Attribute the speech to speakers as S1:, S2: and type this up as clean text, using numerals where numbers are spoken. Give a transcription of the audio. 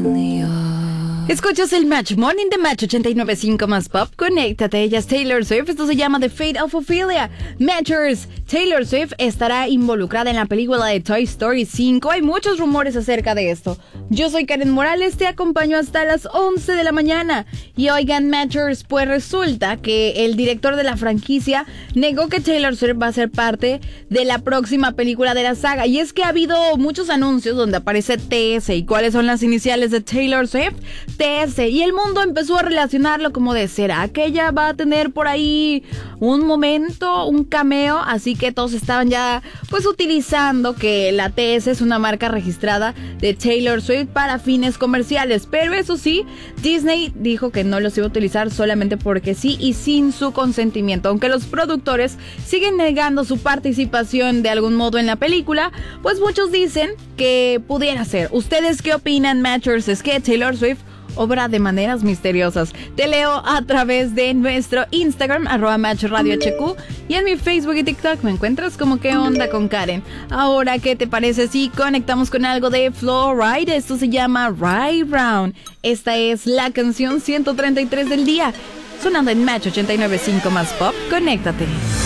S1: Escuchas el Match Morning de Match 89.5 más Pop. Conéctate, ella es Taylor Swift. Esto se llama The Fate of Ophelia. Matchers, Taylor Swift estará involucrada en la película de Toy Story 5. Hay muchos rumores acerca de esto. Yo soy Karen Morales, te acompaño hasta las 11 de la mañana. Y oigan, Matchers, pues resulta que el director de la franquicia negó que Taylor Swift va a ser parte de la próxima película de la saga. Y es que ha habido muchos anuncios donde aparece TS. ¿Y cuáles son las iniciales de Taylor Swift? TS, y el mundo empezó a relacionarlo como de, ¿será que ella va a tener por ahí un momento, un cameo? Así que todos estaban ya pues utilizando que la TS es una marca registrada de Taylor Swift para fines comerciales, pero eso sí, Disney dijo que no los iba a utilizar solamente porque sí y sin su consentimiento. Aunque los productores siguen negando su participación de algún modo en la película, pues muchos dicen que pudiera ser. ¿Ustedes qué opinan, Matchers? ¿Es que Taylor Swift obra de maneras misteriosas? Te leo a través de nuestro Instagram, @MatchRadioHQ, y en mi Facebook y TikTok me encuentras como ¿Qué onda con Karen? Ahora, ¿qué te parece si conectamos con algo de Flo Rida? Esto se llama Ride Round. Esta es la canción 133 del día, sonando en Match 89.5 más Pop. Conéctate.